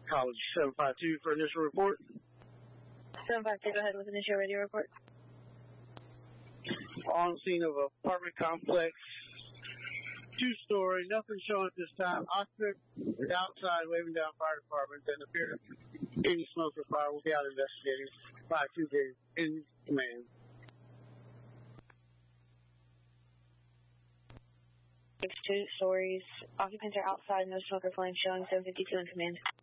College 752 for initial report. 752, go ahead with initial radio report. On scene of apartment complex, 2-story, nothing showing at this time. Occupant is outside waving down fire department. Doesn't appear any smoke or fire. We'll be out investigating. 5-2 in command. 2 stories. Occupants are outside, no smoke or flame showing. 752 in command.